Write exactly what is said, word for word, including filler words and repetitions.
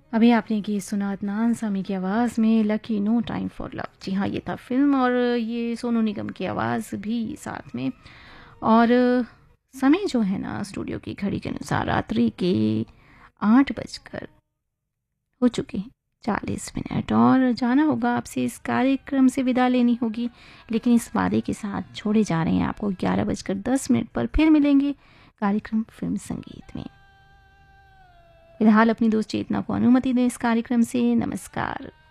अभी आपने गीत सुना अदनान सामी की आवाज़ में, lucky no time for love. जी हाँ, ये था फ़िल्म, और ये सोनू निगम की आवाज़ भी साथ में। और समय जो है ना, स्टूडियो की घड़ी के अनुसार रात्रि के आठ बजकर हो चुके हैं चालीस मिनट, और जाना होगा आपसे, इस कार्यक्रम से विदा लेनी होगी। लेकिन इस वादे के साथ छोड़े जा रहे हैं आपको, ग्यारह बजकर दस मिनट पर फिर मिलेंगे कार्यक्रम फिल्म संगीत में। फिलहाल अपनी दोस्त चेतना को अनुमति दें इस कार्यक्रम से। नमस्कार।